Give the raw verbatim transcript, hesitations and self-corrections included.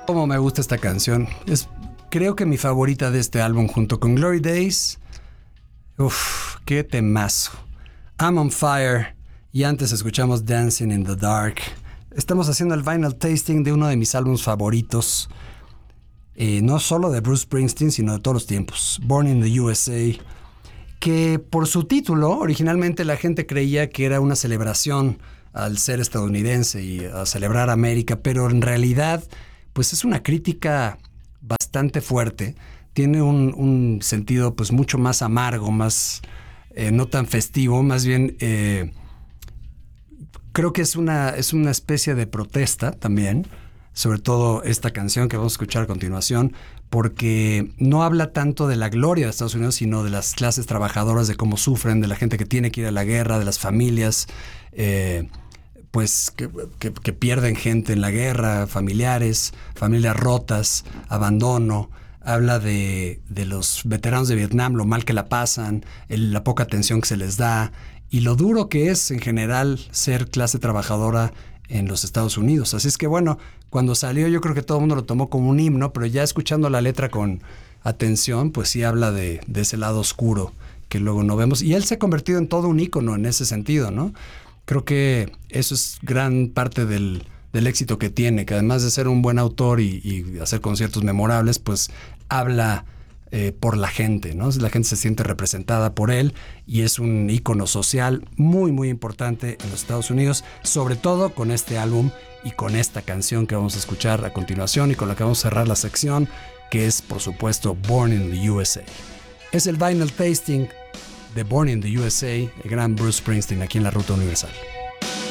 Cómo me gusta esta canción. Es, creo que mi favorita de este álbum junto con Glory Days. Uf, qué temazo. I'm on Fire. Y antes escuchamos Dancing in the Dark. Estamos haciendo el vinyl tasting de uno de mis álbumes favoritos. Eh, no solo de Bruce Springsteen, sino de todos los tiempos. Born in the U S A. Que por su título, originalmente la gente creía que era una celebración al ser estadounidense y a celebrar América, pero en realidad, pues es una crítica bastante fuerte. Tiene un, un sentido pues mucho más amargo, más eh, no tan festivo, más bien eh, creo que es una, es una especie de protesta también, sobre todo esta canción que vamos a escuchar a continuación, porque no habla tanto de la gloria de Estados Unidos, sino de las clases trabajadoras, de cómo sufren, de la gente que tiene que ir a la guerra, de las familias, eh, pues que, que, que pierden gente en la guerra, familiares, familias rotas, abandono. Habla de, de los veteranos de Vietnam, lo mal que la pasan, el, la poca atención que se les da y lo duro que es en general ser clase trabajadora en los Estados Unidos. Así es que bueno, cuando salió yo creo que todo el mundo lo tomó como un himno, pero ya escuchando la letra con atención, pues sí habla de, de ese lado oscuro que luego no vemos. Y él se ha convertido en todo un ícono en ese sentido, ¿no? Creo que eso es gran parte del, del éxito que tiene, que además de ser un buen autor y, y hacer conciertos memorables, pues habla eh, por la gente, ¿no? La gente se siente representada por él y es un ícono social muy, muy importante en los Estados Unidos, sobre todo con este álbum y con esta canción que vamos a escuchar a continuación y con la que vamos a cerrar la sección, que es, por supuesto, Born in the U S A. Es el vinyl tasting de Born in the U S A, el gran Bruce Springsteen aquí en la Ruta Universal.